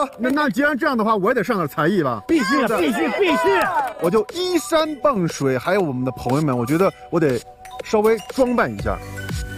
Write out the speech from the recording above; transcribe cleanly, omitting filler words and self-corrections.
那既然这样的话，我也得上点才艺吧。 必须的，必须。 我就依山傍水，还有我们的朋友们，我觉得我得稍微装扮一下。